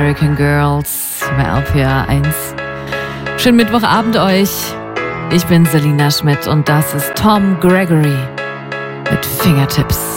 American Girls bei RPR 1. Schönen Mittwochabend euch. Ich bin Selina Schmidt und das ist Tom Gregory mit Fingertips.